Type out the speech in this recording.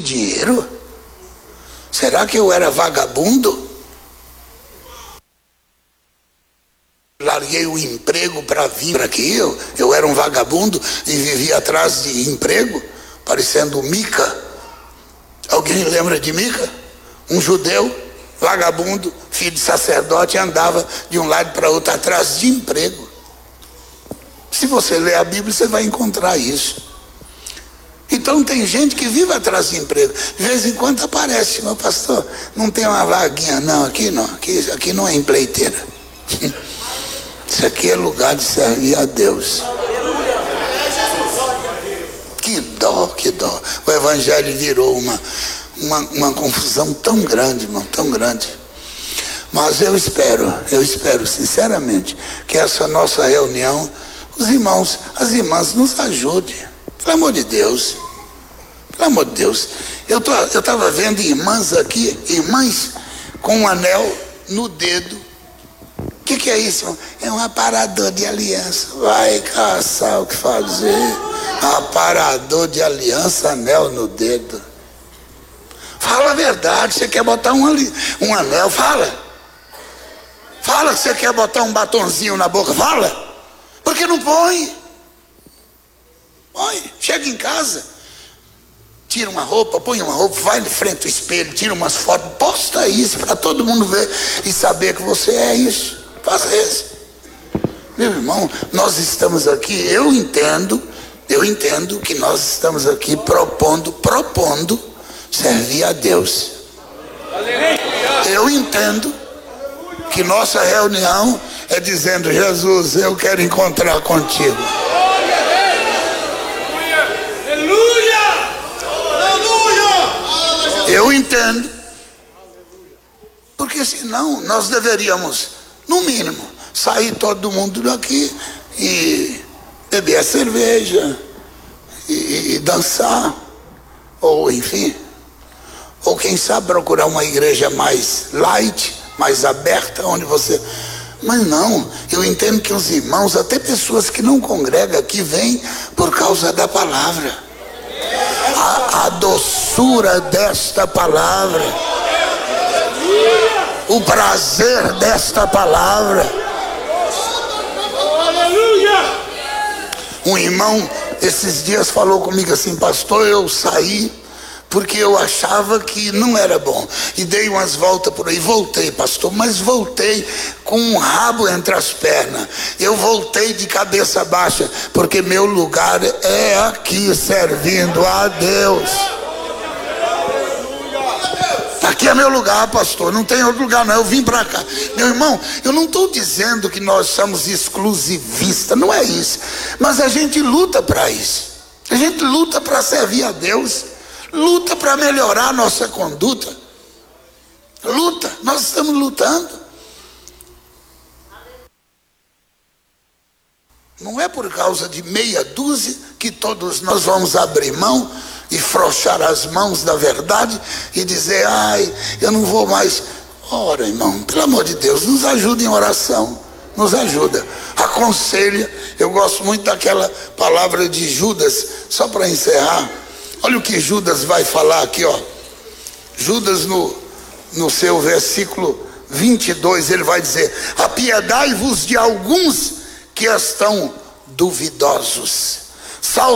dinheiro? Será que eu era vagabundo? Larguei o emprego para vir para aqui. Eu era um vagabundo e vivia atrás de emprego, parecendo Mica. Alguém lembra de Mica? Um judeu, vagabundo, filho de sacerdote, andava de um lado para outro atrás de emprego. Se você ler a Bíblia, você vai encontrar isso. Então tem gente que vive atrás de emprego. De vez em quando aparece: meu pastor, não tem uma vaguinha não, aqui não, aqui não é empreiteira. Isso aqui é lugar de servir a Deus. Que dó, que dó. O evangelho virou uma confusão tão grande, irmão, tão grande. Mas eu espero sinceramente que essa nossa reunião, os irmãos, as irmãs nos ajudem. Pelo amor de Deus. Pelo amor de Deus. Eu estava vendo irmãs aqui, irmãs com um anel no dedo. O que é isso? É um aparador de aliança. Vai caçar o que fazer. Aparador de aliança, anel no dedo. Fala a verdade. Você quer botar um anel? Fala. Fala que você quer botar um batonzinho na boca. Fala. Por que não põe? Põe. Chega em casa, tira uma roupa, põe uma roupa, vai de frente ao espelho, tira umas fotos, posta isso para todo mundo ver e saber que você é isso. Faça isso. Meu irmão, nós estamos aqui, eu entendo que nós estamos aqui propondo servir a Deus. Eu entendo que nossa reunião é dizendo: Jesus, eu quero encontrar contigo. Eu entendo, porque senão nós deveríamos, no mínimo, sair todo mundo daqui e beber a cerveja e dançar, ou enfim, ou quem sabe procurar uma igreja mais light, mais aberta, onde você... Mas não, eu entendo que os irmãos, até pessoas que não congregam aqui, vêm por causa da palavra. A doçura desta palavra, o prazer desta palavra. Um irmão esses dias falou comigo assim: pastor, eu saí porque eu achava que não era bom e dei umas voltas por aí. Voltei, pastor, mas voltei com um rabo entre as pernas. Eu voltei de cabeça baixa, porque meu lugar é aqui, servindo a Deus. Aqui é meu lugar, pastor, não tem outro lugar não, eu vim para cá. Meu irmão, eu não estou dizendo que nós somos exclusivistas, não é isso, mas a gente luta para isso. A gente luta para servir a Deus, luta para melhorar a nossa conduta. Luta, nós estamos lutando. Não é por causa de meia dúzia que todos nós vamos abrir mão e frouxar as mãos da verdade e dizer: ai, eu não vou mais. Ora, irmão, pelo amor de Deus, nos ajuda em oração, nos ajuda, aconselha. Eu gosto muito daquela palavra de Judas, só para encerrar. Olha o que Judas vai falar aqui, ó. Judas no seu versículo 22, ele vai dizer: apiedai-vos de alguns que estão duvidosos,